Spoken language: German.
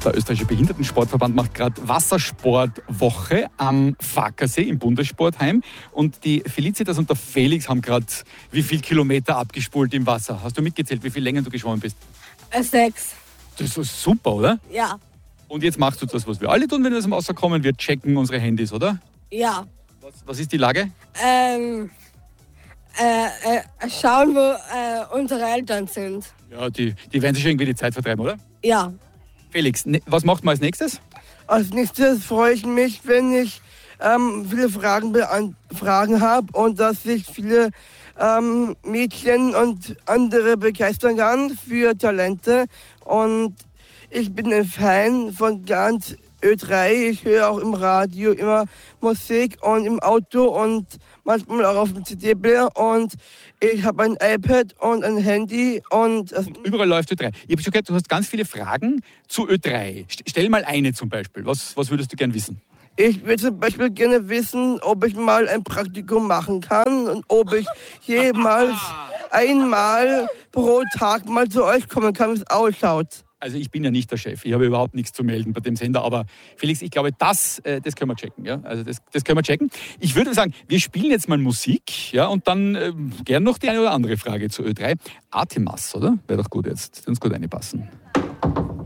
Der österreichische Behindertensportverband macht gerade Wassersportwoche am Fackersee im Bundessportheim. Und die Felicitas und der Felix haben gerade wie viel Kilometer abgespult im Wasser? Hast du mitgezählt, wie viel Längen du geschwommen bist? 6. Das ist super, oder? Ja. Und jetzt machst du das, was wir alle tun, wenn wir aus dem Wasser kommen. Wir checken unsere Handys, oder? Ja. Was ist die Lage? Schauen, wo unsere Eltern sind. Ja, die werden sich irgendwie die Zeit vertreiben, oder? Ja. Felix, was macht man als nächstes? Als nächstes freue ich mich, wenn ich viele Fragen habe und dass sich viele Mädchen und andere begeistern kann für Talente. Und ich bin ein Fan von ganz Ö3. Ich höre auch im Radio immer Musik und im Auto und manchmal auch auf dem CD-Player. Und ich habe ein iPad und ein Handy. Und überall läuft Ö3. Ich habe schon gehört, du hast ganz viele Fragen zu Ö3. Stell mal eine zum Beispiel. Was würdest du gern wissen? Ich würde zum Beispiel gerne wissen, ob ich mal ein Praktikum machen kann und ob ich jemals einmal pro Tag mal zu euch kommen kann, wie es ausschaut. Also ich bin ja nicht der Chef, ich habe überhaupt nichts zu melden bei dem Sender, aber Felix, ich glaube, das können wir checken. Ja? Also das können wir checken. Ich würde sagen, wir spielen jetzt mal Musik, ja, und dann gern noch die eine oder andere Frage zu Ö3. Artemas, oder? Wäre doch gut jetzt, uns gut reinpassen.